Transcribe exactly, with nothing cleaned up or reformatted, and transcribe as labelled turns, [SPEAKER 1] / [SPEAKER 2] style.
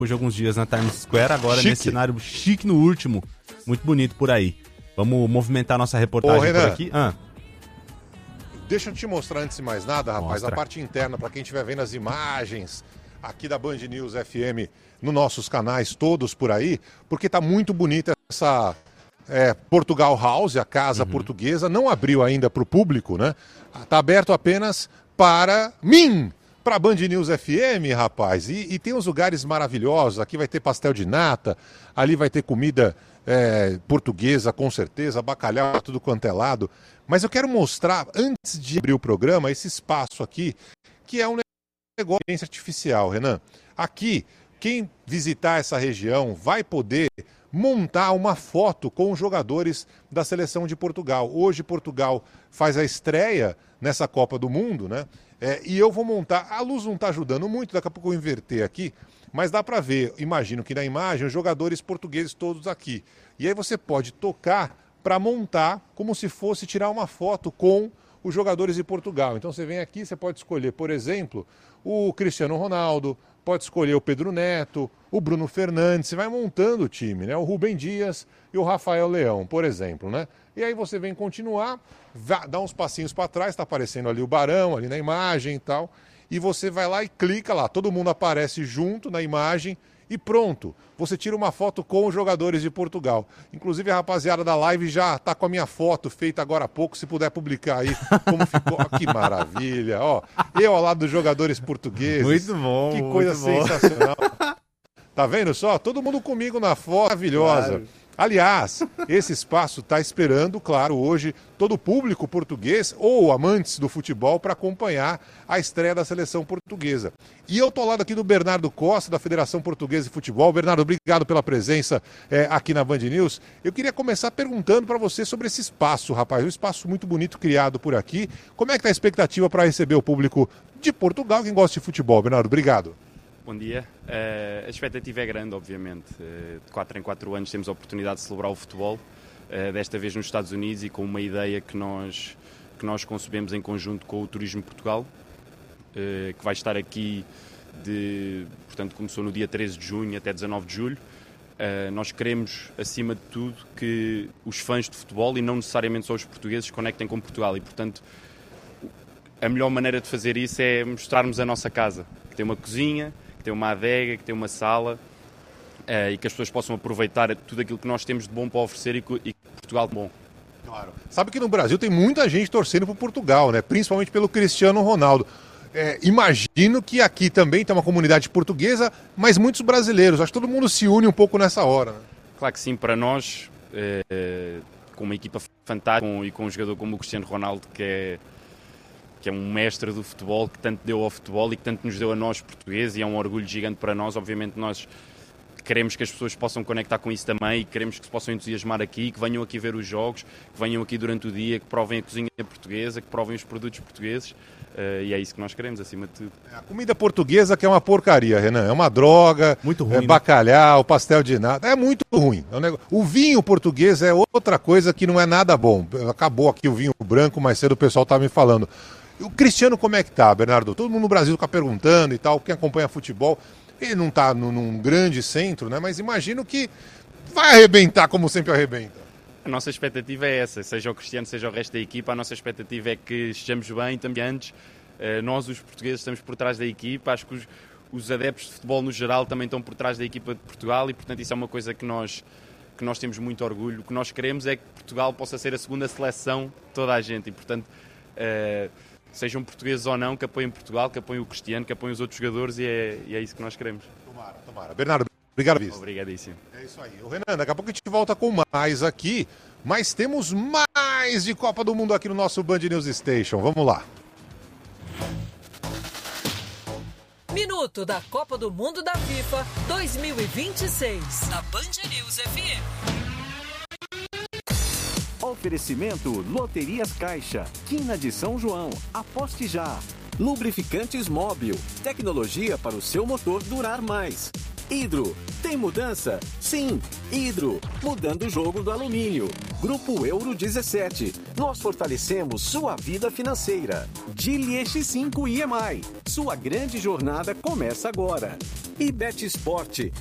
[SPEAKER 1] Hoje alguns dias na Times Square, agora
[SPEAKER 2] Chique.
[SPEAKER 1] nesse cenário chique no último. Muito bonito por aí. Vamos movimentar nossa reportagem
[SPEAKER 2] Ô, Renan,
[SPEAKER 1] por aqui. Ah.
[SPEAKER 2] Deixa eu te mostrar antes de mais nada, rapaz,
[SPEAKER 1] Mostra.
[SPEAKER 2] a parte interna, para quem estiver vendo as imagens aqui da Band News F M, nos nossos canais todos por aí, porque tá muito bonita essa é, Portugal House, a casa
[SPEAKER 1] Uhum.
[SPEAKER 2] portuguesa. Não abriu ainda para o público, né? Tá aberto apenas para mim, para Band News F M, rapaz. E, e tem uns lugares maravilhosos. Aqui vai ter pastel de nata, ali vai ter comida é, portuguesa, com certeza, bacalhau, tudo quanto é lado. Mas eu quero mostrar, antes de abrir o programa, esse espaço aqui, que é um negócio de ciência artificial, Renan. Aqui, quem visitar essa região vai poder montar uma foto com os jogadores da seleção de Portugal. Hoje Portugal faz a estreia nessa Copa do Mundo, né? É, e eu vou montar, a luz não está ajudando muito, daqui a pouco eu vou inverter aqui, mas dá para ver, imagino que na imagem, os jogadores portugueses todos aqui. E aí você pode tocar para montar como se fosse tirar uma foto com os jogadores de Portugal. Então você vem aqui, você pode escolher, por exemplo, o Cristiano Ronaldo, pode escolher o Pedro Neto, o Bruno Fernandes, você vai montando o time, né? O Rubem Dias e o Rafael Leão, por exemplo, né? E aí você vem continuar, dá uns passinhos para trás, está aparecendo ali o Barão, ali na imagem e tal, e você vai lá e clica lá, todo mundo aparece junto na imagem e pronto, você tira uma foto com os jogadores de Portugal. Inclusive a rapaziada da live já está com a minha foto feita agora há pouco, se puder publicar aí como ficou. Oh, que maravilha, ó. Eu ao lado dos jogadores portugueses.
[SPEAKER 1] Muito bom,
[SPEAKER 2] que coisa
[SPEAKER 1] muito
[SPEAKER 2] sensacional. Tá vendo só? Todo mundo comigo na foto, maravilhosa.
[SPEAKER 1] Claro.
[SPEAKER 2] Aliás, esse espaço está esperando, claro, hoje todo o público português ou amantes do futebol para acompanhar a estreia da seleção portuguesa. E eu tô ao lado aqui do Bernardo Costa, da Federação Portuguesa de Futebol. Bernardo, obrigado pela presença é, aqui na Band News. Eu queria começar perguntando para você sobre esse espaço, rapaz. Um espaço muito bonito criado por aqui. Como é que está a expectativa para receber o público de Portugal, quem gosta de futebol? Bernardo, obrigado.
[SPEAKER 3] Bom dia. Uh, a expectativa é grande, obviamente. Uh, de quatro em quatro anos temos a oportunidade de celebrar o futebol, uh, desta vez nos Estados Unidos e com uma ideia que nós, que nós concebemos em conjunto com o Turismo Portugal, uh, que vai estar aqui, de, portanto começou no dia treze de junho até dezanove de julho. Uh, nós queremos, acima de tudo, que os fãs de futebol, e não necessariamente só os portugueses, se conectem com Portugal e, portanto, a melhor maneira de fazer isso é mostrarmos a nossa casa, que tem uma cozinha, que tem uma adega, que tem uma sala uh, e que as pessoas possam aproveitar tudo aquilo que nós temos de bom para oferecer e que, e que Portugal é bom.
[SPEAKER 2] Claro. Sabe que no Brasil tem muita gente torcendo por Portugal, né? Principalmente pelo Cristiano Ronaldo. É, imagino que aqui também tem uma comunidade portuguesa, mas muitos brasileiros. Acho que todo mundo se une um pouco nessa hora, né?
[SPEAKER 3] Claro que sim, para nós, uh, com uma equipa fantástica com, e com um jogador como o Cristiano Ronaldo, que é que é um mestre do futebol, que tanto deu ao futebol e que tanto nos deu a nós portugueses, e é um orgulho gigante para nós. Obviamente nós queremos que as pessoas possam conectar com isso também e queremos que se possam entusiasmar aqui, que venham aqui ver os jogos, que venham aqui durante o dia, que provem a cozinha portuguesa, que provem os produtos portugueses, uh, e é isso que nós queremos, acima de tudo.
[SPEAKER 2] A comida portuguesa que é uma porcaria, Renan, é uma droga,
[SPEAKER 1] muito ruim,
[SPEAKER 2] é bacalhau, pastel de nata, é muito ruim. É um negócio... O vinho português é outra coisa que não é nada bom. Acabou aqui o vinho branco, mais cedo o pessoal estava me falando. O Cristiano como é que tá, Bernardo? Todo mundo no Brasil fica perguntando e tal, quem acompanha futebol, ele não tá no, num grande centro, né? Mas imagino que vai arrebentar como sempre arrebenta.
[SPEAKER 3] A nossa expectativa é essa, seja o Cristiano, seja o resto da equipa, a nossa expectativa é que estejamos bem também antes. Nós, os portugueses, estamos por trás da equipa, acho que os, os adeptos de futebol no geral também estão por trás da equipa de Portugal e, portanto, isso é uma coisa que nós, que nós temos muito orgulho. O que nós queremos é que Portugal possa ser a segunda seleção de toda a gente e, portanto... Uh, sejam portugueses ou não, que apoiem Portugal, que apoiem o Cristiano, que apoiem os outros jogadores e é, e é isso que nós queremos.
[SPEAKER 2] Tomara, tomara. Bernardo, obrigado.
[SPEAKER 3] Obrigadíssimo.
[SPEAKER 2] É isso aí. O Renan, daqui a pouco a gente volta com mais aqui, mas temos mais de Copa do Mundo aqui no nosso Band News Station. Vamos lá.
[SPEAKER 4] Minuto da Copa do Mundo da FIFA dois mil e vinte e seis, na Band News F M.
[SPEAKER 5] Oferecimento Loterias Caixa, Quina de São João, aposte já. Lubrificantes Móbil, tecnologia para o seu motor durar mais. Hidro, tem mudança? Sim, Hidro, mudando o jogo do alumínio. Grupo Euro dezessete, nós fortalecemos sua vida financeira. Geely X cinco I M I, sua grande jornada começa agora. E Bet Esporte,